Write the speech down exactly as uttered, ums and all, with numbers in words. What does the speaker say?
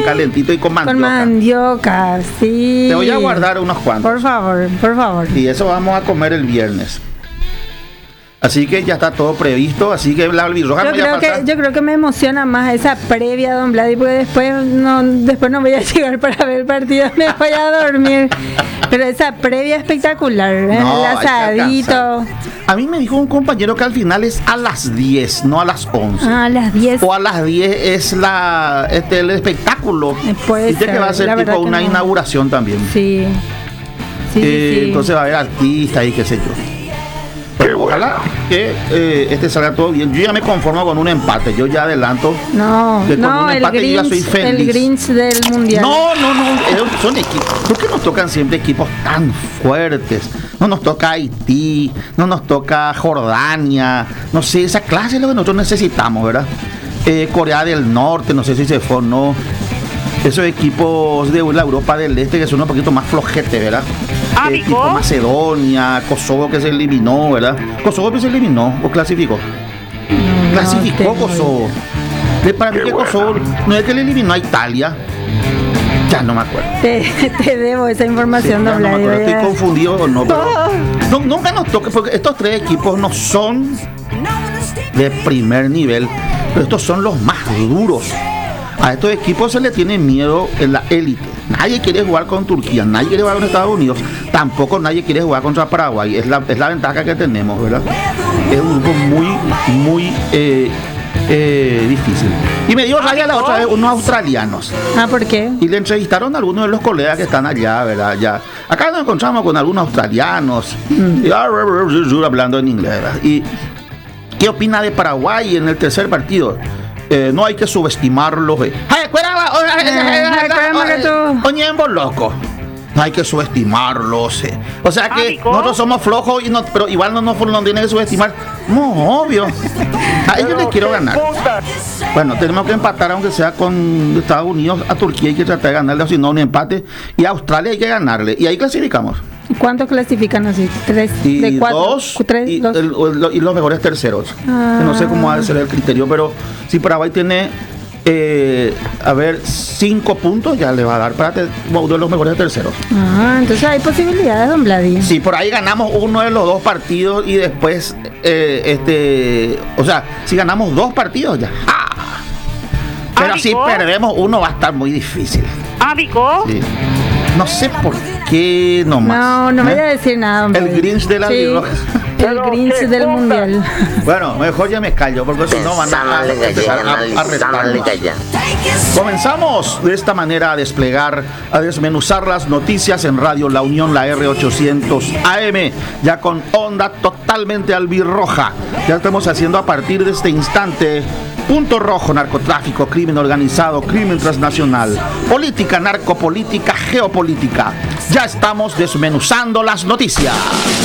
calentito y con mandioca. Con mandioca, sí. Te voy a guardar unos cuantos. Por favor, por favor. Y eso vamos a comer el viernes. Así que ya está todo previsto, así que la albirroja yo no creo que Yo creo que me emociona más esa previa, don Vladi, porque después no, después no voy a llegar para ver el partido, me voy a dormir. Pero esa previa espectacular, ¿eh? No, el asadito. A mí me dijo un compañero que al final es a las diez, no a las once. Ah, a las diez. O a las diez es la este el espectáculo. Puede Dice ser, que va a ser tipo una no. inauguración también. Sí. Sí, eh, sí, sí. Entonces va a haber artistas y qué sé yo. Pero ojalá que eh, este salga todo bien. Yo ya me conformo con un empate. Yo ya adelanto. No, que con no, un empate el Grinch, yo ya soy feliz. El Grinch del Mundial. No, no, no. Son equipos. ¿Por qué nos tocan siempre equipos tan fuertes? No nos toca Haití, no nos toca Jordania. No sé, esa clase es lo que nosotros necesitamos, ¿verdad? Eh, Corea del Norte, no sé si se fue o no. Esos equipos de la Europa del Este que son un poquito más flojetes, ¿verdad? Ah, eh, tipo Macedonia, Kosovo que se eliminó, ¿verdad? Kosovo que se eliminó o clasificó. No, clasificó no, Kosovo. De, para mí que buena. Kosovo no es que le eliminó a Italia. Ya no me acuerdo. Te, te debo esa información, sí, doble. No me acuerdo, estoy confundido o no, pero no, nunca nos toca, porque estos tres equipos no son de primer nivel, pero estos son los más duros. A estos equipos se le tiene miedo en la élite. Nadie quiere jugar con Turquía, nadie quiere jugar con Estados Unidos, tampoco nadie quiere jugar contra Paraguay. Es la, es la ventaja que tenemos, ¿verdad? Es un grupo muy, muy eh, eh, difícil. Y me dio raya la otra vez unos australianos. Ah, ¿por qué? Y le entrevistaron a algunos de los colegas que están allá, ¿verdad? Ya. Acá nos encontramos con algunos australianos, mm. y, hablando en inglés, ¿verdad? Y ¿qué opina de Paraguay en el tercer partido? Eh, no hay que subestimarlos. Eh. Oñembo loco. No hay que subestimarlos. Eh. O sea que ¿Árico? Nosotros somos flojos, y no, pero igual no nos no, no tienen que subestimar. No, obvio. A ellos les quiero ganar. Bueno, tenemos que empatar, aunque sea con Estados Unidos. A Turquía hay que tratar de ganarle, o si no, un empate. Y a Australia hay que ganarle. Y ahí clasificamos. ¿Cuántos clasifican así? ¿Tres? Y ¿De cuatro? Dos, ¿Tres? Y, dos. El, el, y los mejores terceros. Ah. No sé cómo va a ser el criterio, pero si Paraguay tiene, eh, a ver, cinco puntos, ya le va a dar para te, uno de los mejores terceros. Ah, entonces hay posibilidades, don Vladi. Sí, por ahí ganamos uno de los dos partidos y después, eh, este, o sea, si ganamos dos partidos ya. ¡Ah! Pero ¿Árico? Si perdemos uno va a estar muy difícil. ¿Árico? Sí. No sé por qué nomás. No, no me voy a decir nada, hombre. El Grinch de la sí, El Grinch del puta? Mundial. Bueno, mejor ya me callo, porque si no van a, a empezar a, a retarnos. Comenzamos de esta manera a desplegar, a desmenuzar las noticias en Radio La Unión, la R ochocientos A M, ya con onda totalmente albirroja. Ya estamos haciendo a partir de este instante punto rojo: narcotráfico, crimen organizado, crimen transnacional, política, narcopolítica, geopolítica. Ya estamos desmenuzando las noticias.